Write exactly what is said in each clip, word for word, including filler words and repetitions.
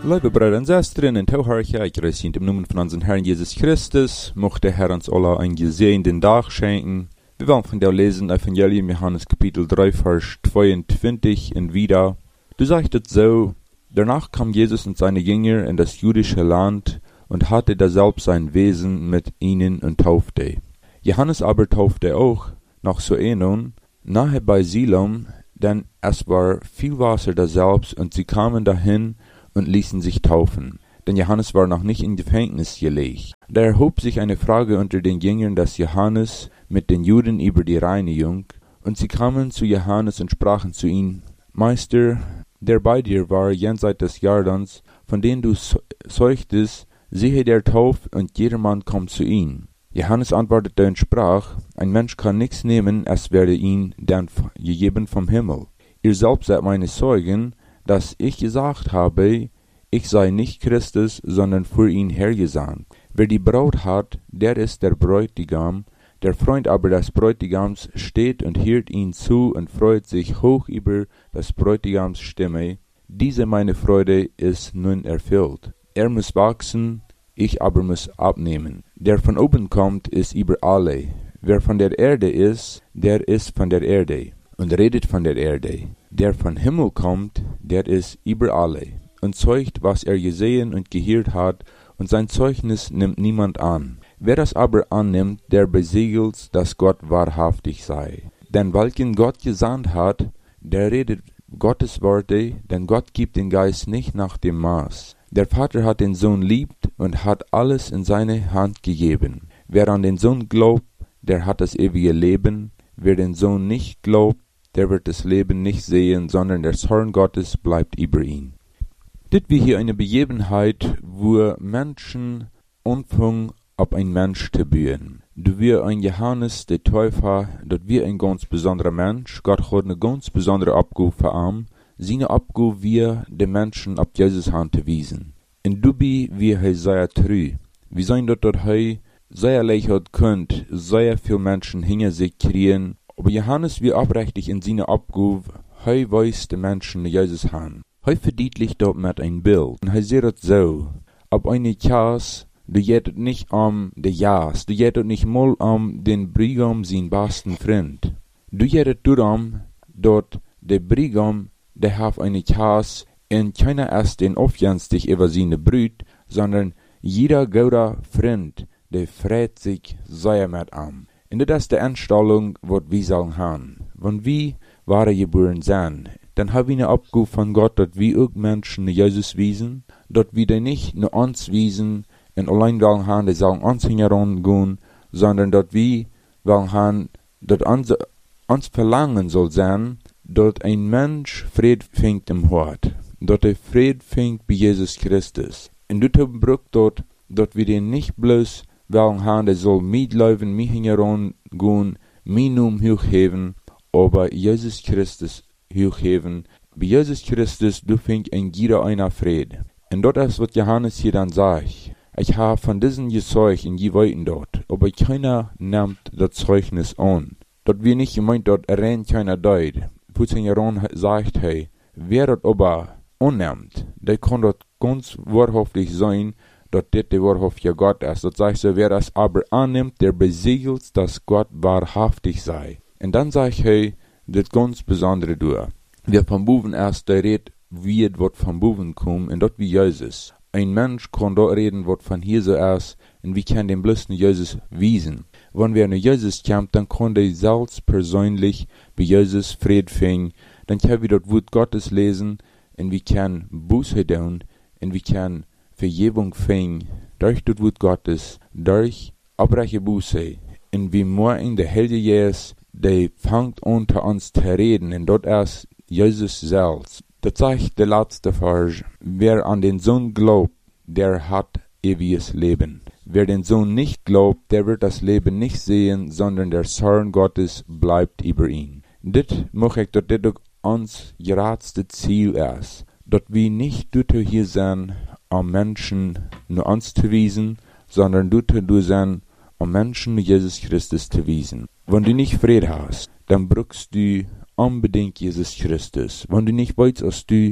Liebe Brüder und Schwestern, in Tauharcha, ich grüße im Namen von unserem Herrn Jesus Christus, mochte der Herr uns alle einen gesegneten Tag schenken. Wir wollen von dir lesen, Evangelium Johannes Kapitel drei, Vers zweiundzwanzig und wieder. Du sagtest so, danach kam Jesus und seine Jünger in das jüdische Land und hatte daselbst sein Wesen mit ihnen und taufte. Johannes aber taufte auch nach Soenon, nahe bei Siloam, denn es war viel Wasser daselbst und sie kamen dahin und ließen sich taufen, denn Johannes war noch nicht in Gefängnis gelegt. Da erhob sich eine Frage unter den Jüngern des Johannes mit den Juden über die Reinigung, und sie kamen zu Johannes und sprachen zu ihm, Meister, der bei dir war jenseits des Jordans, von dem du zeuchtest, siehe der tauft, und jedermann kommt zu ihm. Johannes antwortete und sprach, ein Mensch kann nichts nehmen, es werde ihm dann gegeben vom Himmel. Ihr selbst seid meine Zeugen, dass ich gesagt habe, ich sei nicht Christus, sondern für ihn hergesandt. Wer die Braut hat, der ist der Bräutigam, der Freund aber des Bräutigams steht und hört ihn zu und freut sich hoch über des Bräutigams Stimme. Diese meine Freude ist nun erfüllt. Er muss wachsen, ich aber muss abnehmen. Der von oben kommt, ist über alle. Wer von der Erde ist, der ist von der Erde und redet von der Erde. Der von Himmel kommt, der ist über alle und zeugt, was er gesehen und gehört hat, und sein Zeugnis nimmt niemand an. Wer das aber annimmt, der besiegelt, dass Gott wahrhaftig sei. Denn welchen Gott gesandt hat, der redet Gottes Worte, denn Gott gibt den Geist nicht nach dem Maß. Der Vater hat den Sohn liebt und hat alles in seine Hand gegeben. Wer an den Sohn glaubt, der hat das ewige Leben. Wer den Sohn nicht glaubt, der wird das Leben nicht sehen, sondern der Zorn Gottes bleibt über ihn. Dit wie hier eine Begebenheit, wo Menschen anfangen, ab ein Mensch zu bühen. Du wir ein Johannes der Täufer, dort wir ein ganz besonderer Mensch, Gott hat eine ganz besondere Abgabe für ihn, seine Abgabe wir den Menschen ab Jesus Hand zu wiesen. In Dubi wie er sehr trü. Wir sein dort dort hei, sehr leicht hat könnt, sehr viel Menschen hinter sich kriegen, aber Johannes wie aufrichtig in seiner Abgabe, hei weiß den Menschen Jesus Hand. Hei verdietlicht dort mit ein Bild, und hei seht so, ab eine Jas, du jettet nicht am de Jas, du jettet nicht mal am den Brigam sein besten Freund. Du jettet darum, dort der Brigam, der haf eine Jas, und keiner erst den aufjenstig über seine Brüt, sondern jeder guter Freund, der freut sich sehr mit am. Und das ist die Einstellung, was wir sollen haben. Wenn wir wahre geboren sind, dann haben wir eine Abgabe von Gott, dass wir auch Menschen Jesus wiesen, dass wir die nicht nur uns wiesen und allein wollen haben, die sollen uns herangehen, sondern dass wir wollen haben, dass uns, uns Verlangen soll sein, dass ein Mensch Fried fängt im Hort, dass er Fried fängt bei Jesus Christus. Und das braucht dort, dass wir den nicht bloß wollen haben, der soll mitlaufen, mich herangehen, mich nun hochheben, aber Jesus Christus hochheben. Bei Jesus Christus, du fängst ein jeder einer Fried. Und das ist, was Johannes hier dann sagt. Ich habe von diesen gezeugt in die Weiten dort, aber keiner nimmt das Zeugnis an. Dort wir nicht gemeint, dort rennt keiner deut. Putzingheron sagt, hey, wer das aber annimmt, der kann dort ganz wahrhaftig sein, dass das der wahrhaftige Gott ist. Das sagt so, wer das aber annimmt, der besiegelt, dass Gott wahrhaftig sei. Und dann sagt hey, das ganz Besondere du. Wer vom Buben erst, der redet, wie es wird vom Buben kommen, und dort wie Jesus. Ein Mensch kann dort reden, was von hier so ist, und wie kann den bloßen Jesus wiesen. Wenn wir an Jesus kommt, dann kann der selbst persönlich bei Jesus Fried finden, dann können wir dort Wort Gottes lesen, und wir können Buße tun, und wir können Vergebung finden, durch das Wort Gottes, durch abreiche Buße. Und wie morgen der Heilige Jesus, der fängt unter uns zu reden, und dort ist Jesus selbst. Das sagt der letzte Vers, wer an den Sohn glaubt, der hat ewiges Leben. Wer den Sohn nicht glaubt, der wird das Leben nicht sehen, sondern der Zorn Gottes bleibt über ihn. Das möchte ich, dass das uns geradste Ziel ist, dass wir nicht dort hier sind, um Menschen nur uns zu wiesen, sondern dort du sind, um Menschen Jesus Christus zu wiesen. Wenn du nicht Frieden hast, dann brauchst du unbedingt Jesus Christus. Wenn du nicht weißt, dass du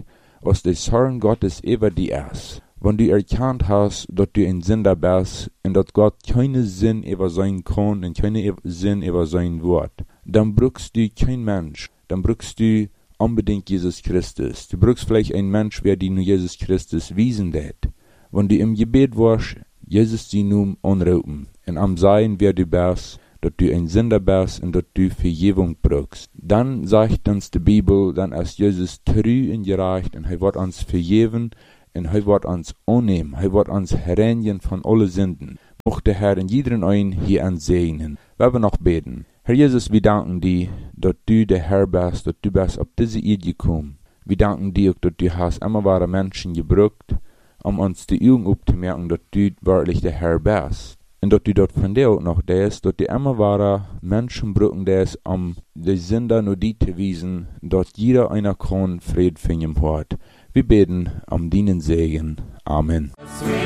als der Zorn Gottes über die ist. Wenn du erkannt hast, dass du ein Sünder bist und dass Gott keinen Sinn über sein kann und keinen Sinn über sein Wort, dann brauchst du kein Mensch. Dann brauchst du unbedingt Jesus Christus. Du brauchst vielleicht einen Mensch, der dir nur Jesus Christus wiesen wird. Wenn du im Gebet warst, Jesus die Namen anrufen und am Sein, wer du bist, dass du ein Sünder bist und dass du Vergebung brauchst. Dann sagt uns die Bibel, dann ist Jesus treu und gerecht und er wird uns vergeben und er wird uns annehmen. Er wird uns reinigen von allen Sünden. Mochte der Herr in jedem einen hier ansehen. Wir werden noch beten. Herr Jesus, wir danken dir, dass du der Herr bist, dass du bist auf diese Erde gekommen. Wir danken dir, dass du hast immer wahre Menschen gebraucht, um uns die Augen aufzumerken, dass du wirklich der Herr bist. Und dass du dort von dir auch noch das, dass die immer wahre Menschen brauchen das, um die Sünder nur die zu wiesen, dass jeder einer kann Fried finden hat. Wir beten um deinen Segen. Amen.